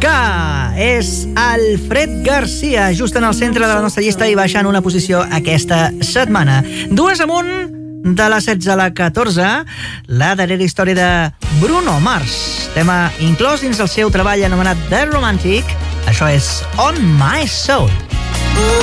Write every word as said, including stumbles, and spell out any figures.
Ska és Alfred Garcia, just en el centre de la nostra llista i baixant una posició aquesta setmana. Dues amunt, de la setze a la catorze, la darrera història de Bruno Mars, tema inclòs dins el seu treball anomenat The Romantic. Això és On My Soul.